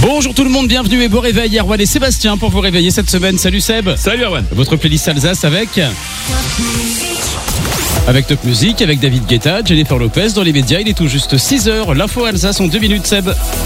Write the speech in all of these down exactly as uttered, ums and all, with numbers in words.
Bonjour tout le monde, bienvenue et beau réveil. Erwan et Sébastien pour vous réveiller cette semaine. Salut Seb. Salut Erwan. Votre playlist Alsace avec Avec Top Music, avec David Guetta, Jennifer Lopez. Dans les médias, il est tout juste six heures. L'info Alsace en deux minutes, Seb.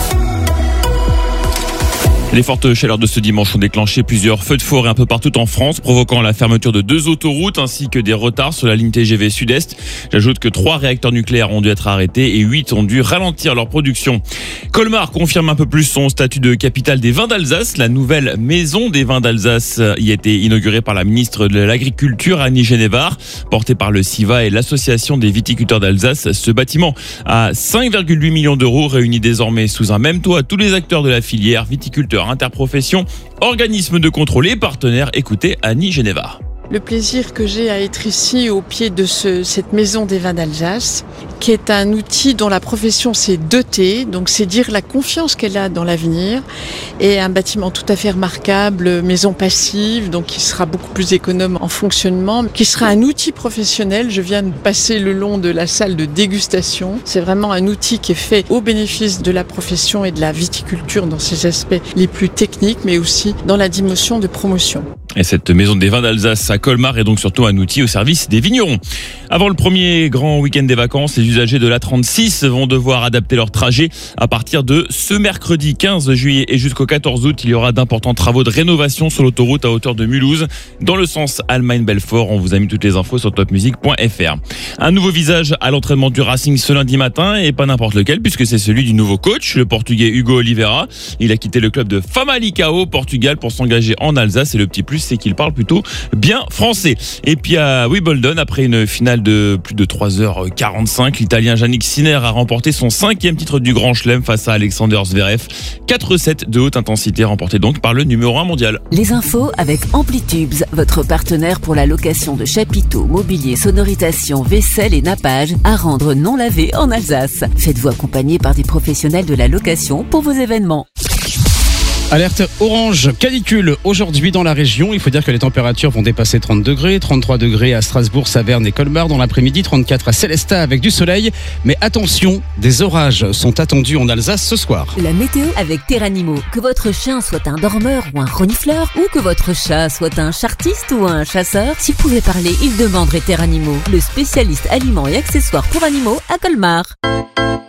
Les fortes chaleurs de ce dimanche ont déclenché plusieurs feux de forêt un peu partout en France, provoquant la fermeture de deux autoroutes ainsi que des retards sur la ligne T G V Sud-Est. J'ajoute que trois réacteurs nucléaires ont dû être arrêtés et huit ont dû ralentir leur production. Colmar confirme un peu plus son statut de capitale des vins d'Alsace. La nouvelle maison des vins d'Alsace y a été inaugurée par la ministre de l'Agriculture, Annie Genevard, portée par le SIVA et l'association des viticulteurs d'Alsace. Ce bâtiment à cinq virgule huit millions d'euros réunit désormais sous un même toit tous les acteurs de la filière, viticulteurs, interprofession, organismes de contrôle et partenaires. Écoutez Annie Genevard. Le plaisir que j'ai à être ici au pied de ce, cette maison des vins d'Alsace, qui est un outil dont la profession s'est dotée, donc c'est dire la confiance qu'elle a dans l'avenir, et un bâtiment tout à fait remarquable, maison passive, donc qui sera beaucoup plus économe en fonctionnement, qui sera un outil professionnel. Je viens de passer le long de la salle de dégustation. C'est vraiment un outil qui est fait au bénéfice de la profession et de la viticulture dans ses aspects les plus techniques, mais aussi dans la dimension de promotion. Et cette maison des vins d'Alsace à Colmar est donc surtout un outil au service des vignerons. Avant le premier grand week-end des vacances, les usagers de l'A trente-six vont devoir adapter leur trajet. À partir de ce mercredi quinze juillet et jusqu'au quatorze août, il y aura d'importants travaux de rénovation sur l'autoroute à hauteur de Mulhouse. Dans le sens Allemagne-Belfort, on vous a mis toutes les infos sur top music point f r. Un nouveau visage à l'entraînement du Racing ce lundi matin, et pas n'importe lequel, puisque c'est celui du nouveau coach, le portugais Hugo Oliveira. Il a quitté le club de Famalicão au Portugal pour s'engager en Alsace, et le petit plus, c'est qu'il parle plutôt bien français. Et puis à Wimbledon, après une finale de plus de trois heures quarante-cinq, l'Italien Jannik Sinner a remporté son cinquième titre du Grand Chelem face à Alexander Zverev. quatre sept de haute intensité remportés donc par le numéro un mondial. Les infos avec Amplitubes, votre partenaire pour la location de chapiteaux, mobilier, sonorisation, vaisselle et nappage à rendre non lavé en Alsace. Faites-vous accompagner par des professionnels de la location pour vos événements. Alerte orange canicule aujourd'hui dans la région. Il faut dire que les températures vont dépasser trente degrés, trente-trois degrés à Strasbourg, Saverne et Colmar dans l'après-midi, trente-quatre à Sélestat avec du soleil. Mais attention, des orages sont attendus en Alsace ce soir. La météo avec Terranimo. Que votre chien soit un dormeur ou un renifleur, ou que votre chat soit un chartiste ou un chasseur, s'il pouvait parler, il demanderait Terranimo, le spécialiste aliments et accessoires pour animaux à Colmar.